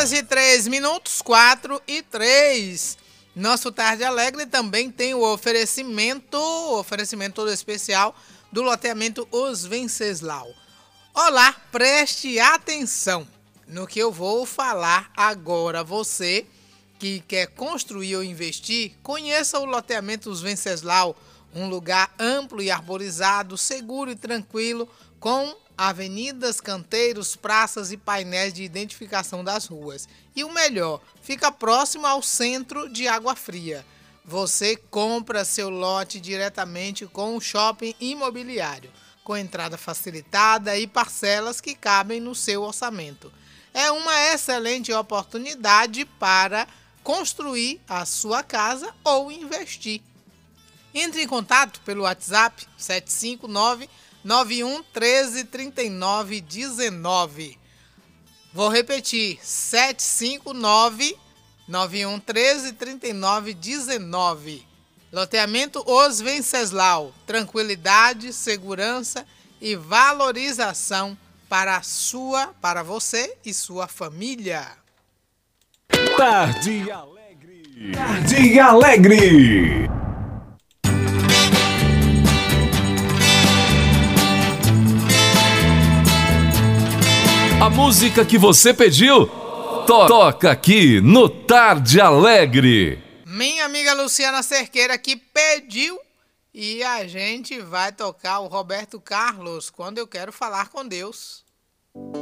4:03, 4:03. Nosso Tarde Alegre também tem o oferecimento todo especial do loteamento Os Venceslau. Olá, preste atenção no que eu vou falar agora. Você que quer construir ou investir, conheça o loteamento Os Venceslau, um lugar amplo e arborizado, seguro e tranquilo, com avenidas, canteiros, praças e painéis de identificação das ruas. E o melhor, fica próximo ao centro de Água Fria. Você compra seu lote diretamente com o shopping imobiliário, com entrada facilitada e parcelas que cabem no seu orçamento. É uma excelente oportunidade para construir a sua casa ou investir. Entre em contato pelo WhatsApp 759-9113-3919. Vou repetir, 759-9113-3919. Loteamento Os Venceslau. Tranquilidade, segurança e valorização para você e sua família. Tarde Alegre. Tarde Alegre. A música que você pediu, toca aqui no Tarde Alegre. Minha amiga Luciana Cerqueira que pediu e a gente vai tocar o Roberto Carlos, Quando Eu Quero Falar com Deus.